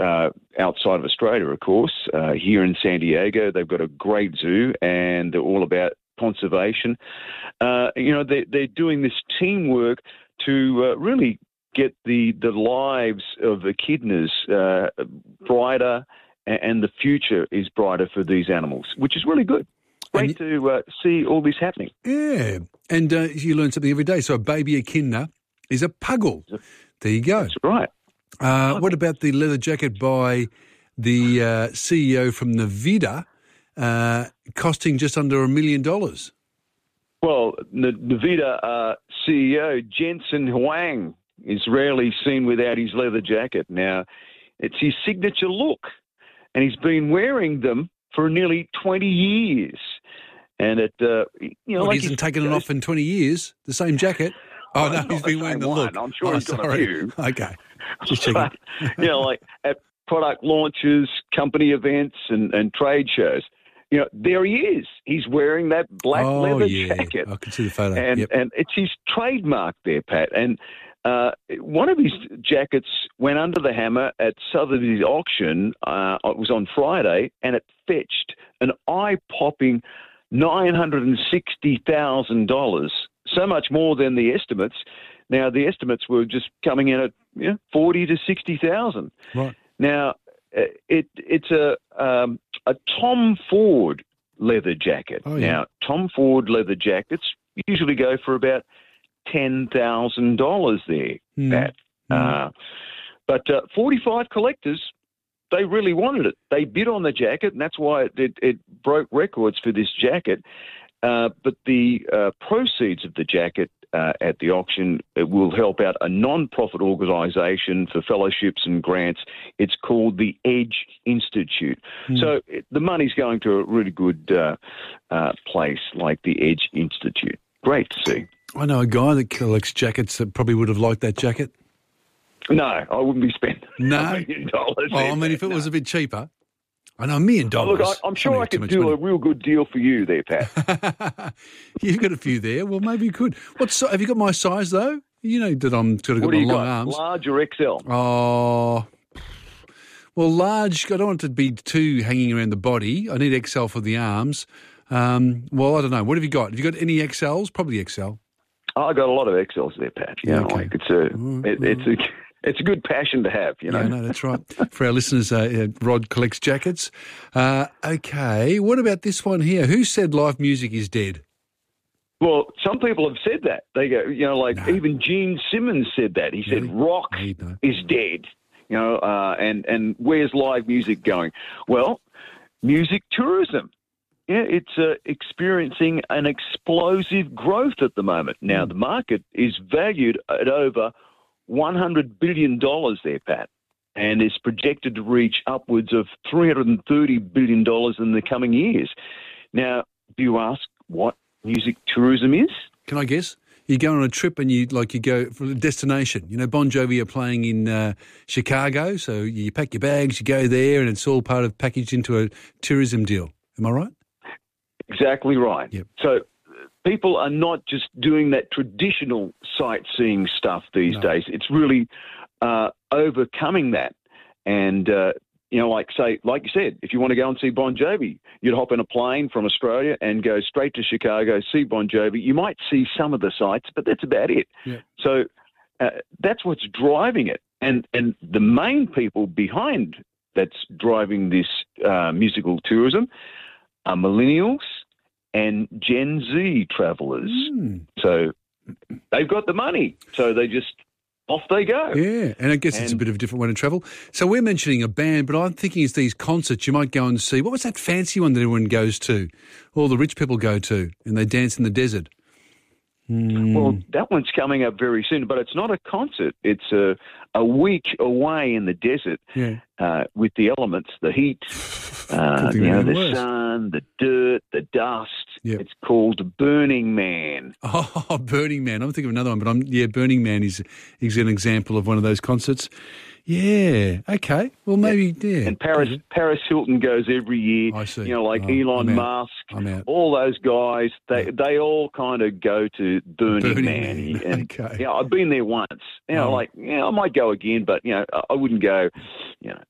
outside of Australia, of course. Here in San Diego, they've got a great zoo, and they're all about conservation. They're doing this teamwork to really get the lives of echidnas brighter, and the future is brighter for these animals, which is really good. Great to see all this happening. Yeah, and you learn something every day. So a baby echidna is a puggle. There you go. That's right. What about the leather jacket by the CEO from Nvidia, costing just under $1 million? Well, the Nvidia CEO, Jensen Huang, is rarely seen without his leather jacket. Now, it's his signature look, and he's been wearing them for nearly 20 years. And he hasn't taken it off in 20 years, the same jacket? Oh, no, he's been wearing the look. I'm sure he's got a few. Okay, just checking. Like at product launches, company events, and trade shows. There he is. He's wearing that black leather jacket. I can see the photo. And it's his trademark there, Pat. And one of his jackets went under the hammer at Sotheby's auction. It was on Friday, and it fetched an eye-popping $960,000, so much more than the estimates. Now, the estimates were just coming in at $40,000 to $60,000. Right. Now, it's a Tom Ford leather jacket. Oh, yeah. Now, Tom Ford leather jackets usually go for about $10,000 there, Pat. But 45 collectors, they really wanted it. They bid on the jacket, and that's why it broke records for this jacket. But the proceeds of the jacket at the auction will help out a non-profit organisation for fellowships and grants. It's called the Edge Institute. So the money's going to a really good place like the Edge Institute. Great to see. I know a guy that collects jackets that probably would have liked that jacket. No, I wouldn't be spending $1 million. If it was a bit cheaper. I know, $1 million. Look, I'm sure I could do a real good deal for you there, Pat. You've got a few there. Well, maybe you could. Have you got my size, though? You know that I'm sort of got my long arms. Large or XL? Oh, well, large. I don't want it to be too hanging around the body. I need XL for the arms. Well, I don't know. What have you got? Have you got any XLs? Probably XL. I got a lot of XLs there, Pat. Okay. It's a good passion to have, Yeah, no, that's right. For our listeners, Rod collects jackets. Okay, what about this one here? Who said live music is dead? Well, some people have said that. They go, even Gene Simmons said that. He said rock is dead, and where's live music going? Well, music tourism. Yeah, it's experiencing an explosive growth at the moment. Now, the market is valued at over $100 billion there, Pat, and is projected to reach upwards of $330 billion in the coming years. Now, do you ask what music tourism is? Can I guess? You go on a trip and you go for a destination. Bon Jovi are playing in Chicago, so you pack your bags, you go there, and it's all packaged into a tourism deal. Am I right? Exactly right. Yep. So people are not just doing that traditional sightseeing stuff these days. It's really overcoming that. And, like you said, if you want to go and see Bon Jovi, you'd hop in a plane from Australia and go straight to Chicago, see Bon Jovi. You might see some of the sights, but that's about it. Yeah. So that's what's driving it. And the main people behind that's driving this musical tourism are millennials and Gen Z travellers. So they've got the money, so off they go. Yeah, and I guess it's a bit of a different way to travel. So we're mentioning a band, but I'm thinking it's these concerts you might go and see. What was that fancy one that everyone goes to? All the rich people go to, and they dance in the desert. Well, that one's coming up very soon, but it's not a concert. It's a week away in the desert with the elements, the heat, the sun, the dirt, the dust. Yep. It's called Burning Man. Oh, Burning Man. I'm thinking of another one, but Burning Man is an example of one of those concerts. Yeah. Okay. Well, maybe. Yeah. And Paris Hilton goes every year. I see. Elon Musk. I'm out. All those guys. They all kind of go to Burning Man. And, okay. I've been there once. I might go again, but I wouldn't go.